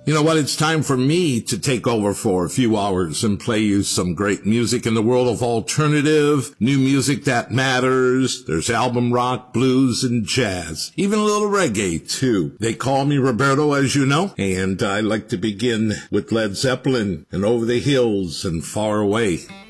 You know what? It's time for me to take over for a few hours and play you some great music in the world of alternative, new music that matters. There's album rock, blues, and jazz. Even a little reggae, too. They call me Roberto, as you know, and I like to begin with Led Zeppelin and Over the Hills and Far Away.